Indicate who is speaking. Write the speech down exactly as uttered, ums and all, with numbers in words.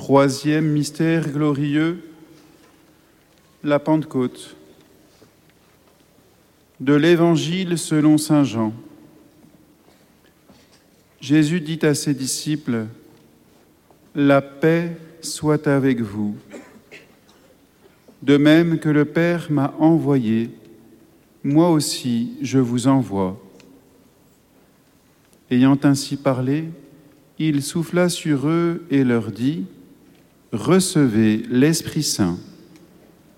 Speaker 1: Troisième mystère glorieux, la Pentecôte. De l'Évangile selon saint Jean. Jésus dit à ses disciples : « La paix soit avec vous. De même que le Père m'a envoyé, moi aussi je vous envoie. » Ayant ainsi parlé, il souffla sur eux et leur dit : « Recevez l'Esprit Saint.